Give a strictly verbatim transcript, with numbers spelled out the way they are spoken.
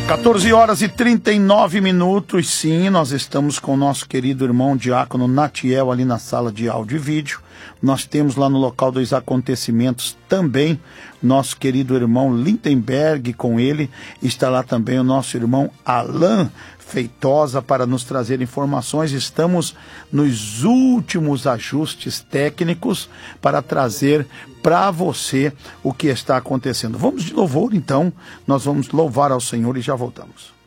quatorze horas e trinta e nove minutos, sim, nós estamos com o nosso querido irmão diácono Natiel ali na sala de áudio e vídeo. Nós temos lá no local dos acontecimentos também nosso querido irmão Lindenberg, com ele está lá também o nosso irmão Alain Feitosa para nos trazer informações. Estamos nos últimos ajustes técnicos para trazer para você o que está acontecendo. Vamos de louvor então, nós vamos louvar ao Senhor e já voltamos.